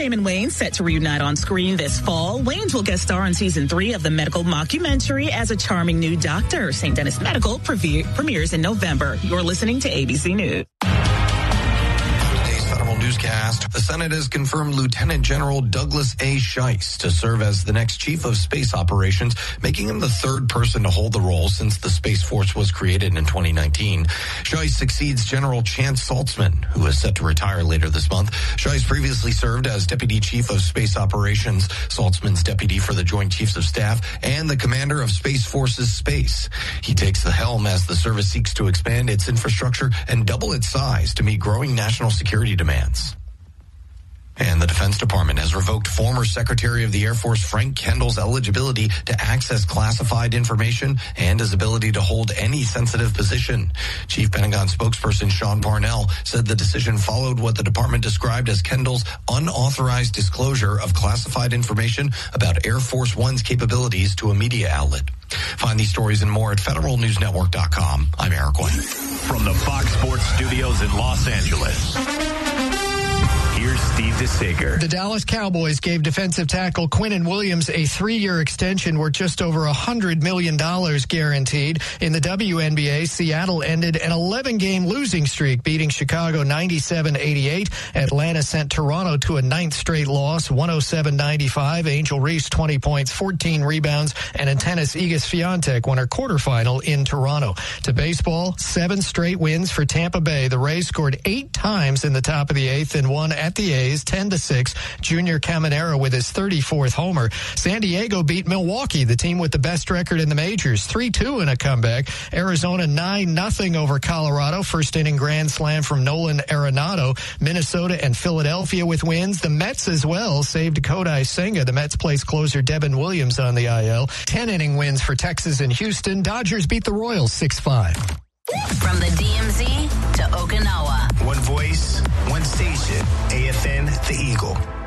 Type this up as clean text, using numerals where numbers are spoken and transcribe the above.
Damon Wayans set to reunite on screen this fall. Wayans will guest star on season 3 of the medical mockumentary as a charming new doctor. St. Denis Medical premieres in November. You're listening to ABC News. Newscast. The Senate has confirmed Lieutenant General Douglas A. Scheisse to serve as the next Chief of Space Operations, making him the third person to hold the role since the Space Force was created in 2019. Scheisse succeeds General Chance Saltzman, who is set to retire later this month. Scheisse previously served as Deputy Chief of Space Operations, Saltzman's deputy for the Joint Chiefs of Staff, and the commander of Space Forces Space. He takes the helm as the service seeks to expand its infrastructure and double its size to meet growing national security demands. And the Defense Department has revoked former Secretary of the Air Force Frank Kendall's eligibility to access classified information and his ability to hold any sensitive position. Chief Pentagon spokesperson Sean Parnell said the decision followed what the department described as Kendall's unauthorized disclosure of classified information about Air Force One's capabilities to a media outlet. Find these stories and more at federalnewsnetwork.com. I'm Eric White. From the Fox Sports Studios in Los Angeles, here's Steve DeSager. The Dallas Cowboys gave defensive tackle Quinnen Williams a 3-year extension worth just over $100 million guaranteed. In the WNBA, Seattle ended an 11-game losing streak, beating Chicago 97-88. Atlanta sent Toronto to a 9th straight loss, 107-95. Angel Reese, 20 points, 14 rebounds, and in tennis, Iga Swiatek won her quarterfinal in Toronto. To baseball, 7 straight wins for Tampa Bay. The Rays scored 8 times in the top of the 8th and won at the A's 10-6. Junior Caminero with his 34th homer. San Diego beat Milwaukee, the team with the best record in the majors, 3-2 in a comeback. Arizona 9-0 over Colorado. First inning grand slam from Nolan Arenado. Minnesota and Philadelphia with wins. The Mets as well saved Kodai Senga. The Mets placed closer Devin Williams on the IL. 10-inning wins for Texas and Houston. Dodgers beat the Royals 6-5. From the DMZ to Okinawa. One voice, one station. AFN, The Eagle.